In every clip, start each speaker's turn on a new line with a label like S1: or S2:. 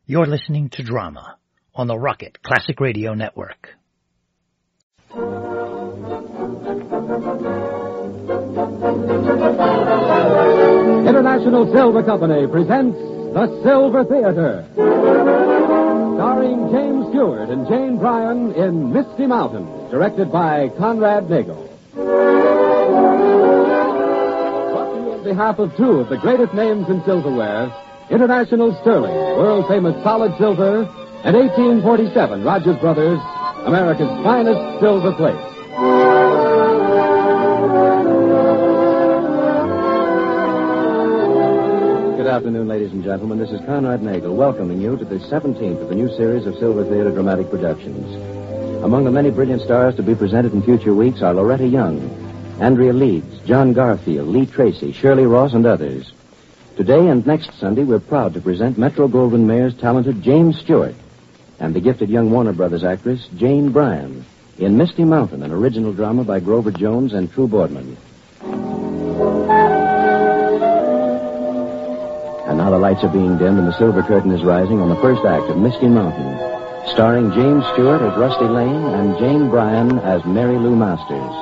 S1: You're listening to Drama on the Rocket Classic Radio Network.
S2: International Silver Company presents The Silver Theater, starring James Stewart and Jane Bryan in Misty Mountain, directed by Conrad Nagel. Brought to you on behalf of two of the greatest names in silverware, International Sterling, world-famous solid silver, and 1847 Rogers Brothers, America's finest silver plate. Good afternoon, ladies and gentlemen. This is Conrad Nagel welcoming you to the 17th of the new series of Silver Theater Dramatic Productions. Among the many brilliant stars to be presented in future weeks are Loretta Young, Andrea Leeds, John Garfield, Lee Tracy, Shirley Ross, and others. Today and next Sunday, we're proud to present Metro-Goldwyn-Mayer's talented James Stewart and the gifted young Warner Brothers actress Jane Bryan in Misty Mountain, an original drama by Grover Jones and True Boardman. And now the lights are being dimmed and the silver curtain is rising on the first act of Misty Mountain, starring James Stewart as Rusty Lane and Jane Bryan as Mary Lou Masters.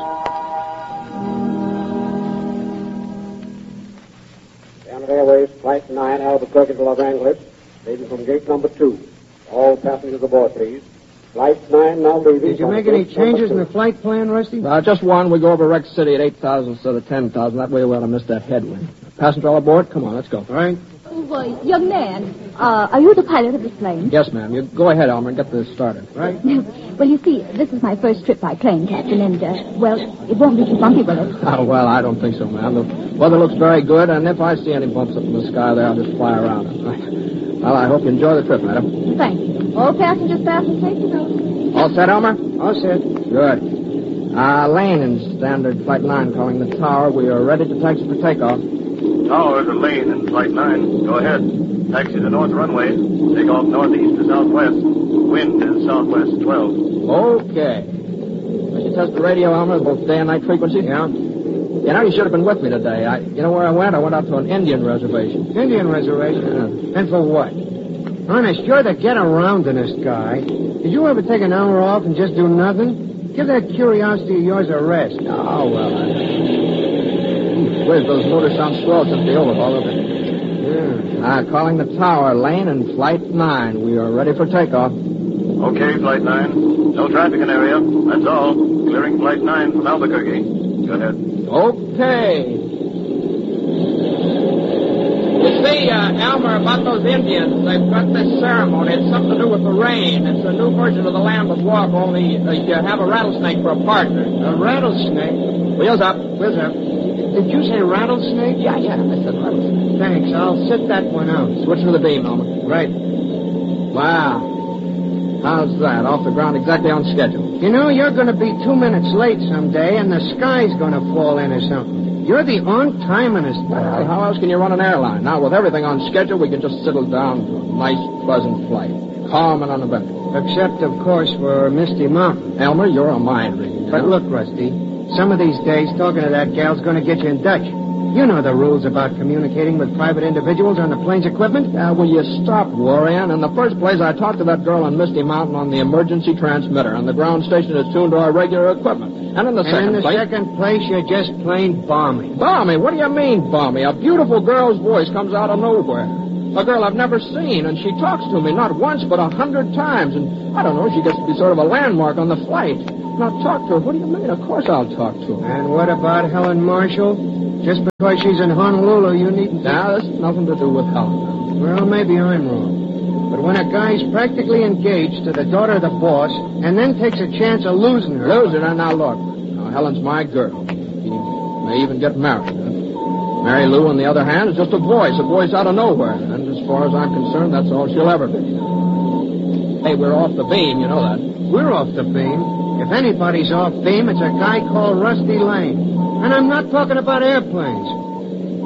S3: Airways, Flight 9, Albuquerque to Los Angeles, leaving from gate number 2. All passengers aboard, please. Flight 9 now leaving.
S4: Did you make any changes in the flight plan, Rusty?
S5: Just one. We go over Wreck City at 8,000 instead of 10,000. That way we ought to miss that headwind. Passenger all aboard? Come on, let's go.
S4: All right.
S6: Well, young man, are you the pilot of this plane?
S5: Yes, ma'am. You go ahead, Elmer, and get this started.
S4: Right.
S6: Well, you see, this is my first trip by plane, Captain, and, well, it won't be too bumpy, will it?
S5: Oh, well, I don't think so, ma'am. The weather looks very good, and if I see any bumps up in the sky there, I'll just fly around it. Well, I hope you enjoy the trip, madam.
S6: Thank you. All passengers fasten safety belts.
S5: All set, Elmer?
S4: All set.
S5: Good. Lane in Standard Flight 9 calling the tower. We are ready to taxi for takeoff.
S7: Tower to Lane in Flight 9. Go ahead. Taxi to north runway. Take off northeast to southwest. Wind is southwest 12.
S5: Okay. Did you test the radio, Elmer, both day and night frequency?
S4: Yeah.
S5: You know, you should have been with me today. You know where I went? I went out to an Indian reservation.
S4: Indian reservation?
S5: Yeah.
S4: And for what? Honest, you're the get-aroundingest guy. Did you ever take an hour off and just do nothing? Give that curiosity of yours a rest.
S5: Oh, well, Where's those motors sound swell since the overhaul, don't they?
S4: Yeah.
S5: Calling the tower, Lane in Flight 9. We are ready for takeoff.
S7: Okay, Flight 9. No traffic in area. That's all. Clearing Flight 9 from Albuquerque. Go ahead.
S5: Okay. You see, Elmer, about those Indians, they've got this ceremony. It's something to do with the rain. It's a new version of the Lambeth Walk, only you have a rattlesnake for a partner.
S4: A rattlesnake?
S5: Wheels up.
S4: Wheels up. Did you say rattlesnake?
S5: Yeah, I said rattlesnake.
S4: Thanks. I'll sit that one out.
S5: Switch to the beam, Elmer.
S4: Right.
S5: Wow. How's that? Off the ground exactly on schedule.
S4: You know, you're going to be 2 minutes late someday, and the sky's going to fall in or something. You're the on-timingest guy.
S5: Well, how else can you run an airline? Now, with everything on schedule, we can just settle down to a nice, pleasant flight. Calm and uneventful.
S4: Except, of course, for Misty Mountain.
S5: Elmer, you're a mind reader.
S4: But look, Rusty, some of these days, talking to that gal's going to get you in Dutch. You know the rules about communicating with private individuals on the plane's equipment.
S5: Will you stop worrying? In the first place, I talked to that girl in Misty Mountain on the emergency transmitter, and the ground station is tuned to our regular equipment. And in the second
S4: place, you're just plain balmy.
S5: Balmy? What do you mean, balmy? A beautiful girl's voice comes out of nowhere. A girl I've never seen, and she talks to me not once but 100 times. And I don't know, she gets to be sort of a landmark on the flight. Now, talk to her. What do you mean? Of course I'll talk to her.
S4: And what about Helen Marshall? Just because she's in Honolulu, you needn't...
S5: Now, this has nothing to do with Helen.
S4: Well, maybe I'm wrong. But when a guy's practically engaged to the daughter of the boss and then takes a chance of losing her...
S5: Losing her? Now, look. Now, Helen's my girl. He may even get married. Mary Lou, on the other hand, is just a voice out of nowhere. And as far as I'm concerned, that's all she'll ever be. Hey, we're off the beam, you know that.
S4: We're off the beam. If anybody's off beam, it's a guy called Rusty Lane. And I'm not talking about airplanes.